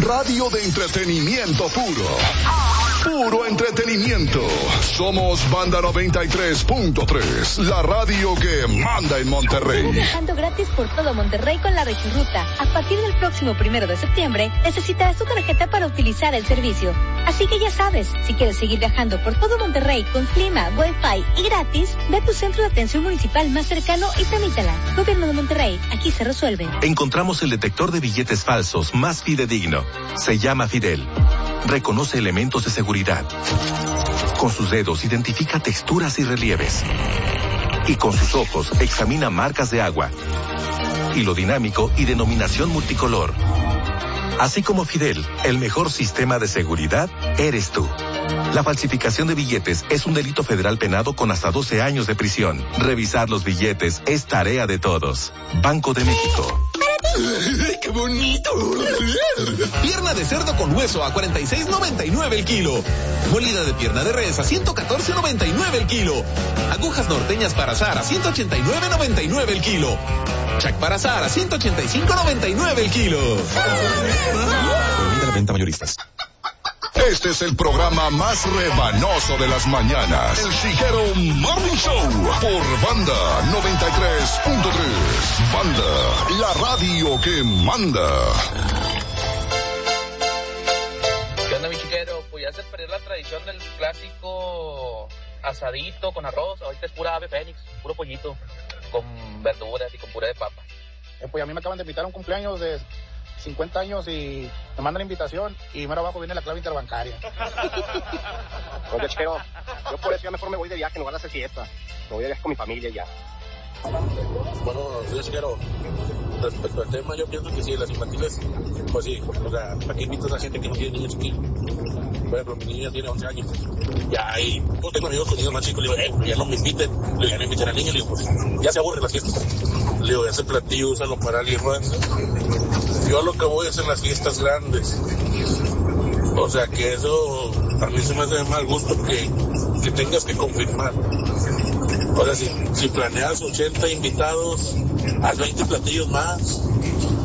Radio de entretenimiento puro. Puro entretenimiento. Somos Banda 93.3, la radio que manda en Monterrey. Estamos viajando gratis por todo Monterrey con la Regiruta. A partir del próximo 1 de septiembre, necesitarás tu tarjeta para utilizar el servicio. Así que ya sabes, si quieres seguir viajando por todo Monterrey con clima, wifi y gratis, ve a tu centro de atención municipal más cercano y tramítala. Gobierno de Monterrey, aquí se resuelve. Encontramos el detector de billetes falsos más fidedigno. Se llama Fidel. Reconoce elementos de seguridad. Con sus dedos identifica texturas y relieves. Y con sus ojos examina marcas de agua. Hilo dinámico y denominación multicolor. Así como Fidel, el mejor sistema de seguridad eres tú. La falsificación de billetes es un delito federal penado con hasta 12 años de prisión. Revisar los billetes es tarea de todos. Banco de México. ¡Qué bonito! Pierna de cerdo con hueso a $46.99 el kilo. Molida de pierna de res a $114.99 el kilo. Agujas norteñas para asar a $189.99 el kilo. Chac para asar a $185.99 el kilo. Permite la venta mayoristas. Este es el programa más rebanoso de las mañanas. El Chiguero Morning Show por Banda 93.3. Banda, la radio que manda. ¿Qué onda, mi chiquero? Pues ya se perdió la tradición del clásico asadito con arroz. Ahorita es pura ave fénix, puro pollito con verduras y con puré de papa. Pues a mí me acaban de invitar a un cumpleaños de 50 años y me mandan invitación y más abajo viene la clave interbancaria. Oye, chiquero, yo por eso ya mejor me voy de viaje en lugar de hacer fiesta. Me voy de viaje con mi familia y ya. Bueno, sí, chiquero, respecto al tema, yo pienso que sí, las infantiles, pues sí, o sea, ¿para qué invitas a gente que no tiene niños chiquitos? Por ejemplo, mi niña tiene 11 años. Ya, y pues tengo amigos con niños más chicos, le digo, ya no me inviten, le digo, ya no inviten a niños, le digo, pues ya se aburre la fiesta. Le digo, ese platillo, úsalo para alguien más. Yo a lo que voy es en las fiestas grandes. O sea, que eso a mí se me hace de mal gusto que tengas que confirmar. O sea, si planeas 80 invitados, haz 20 platillos más.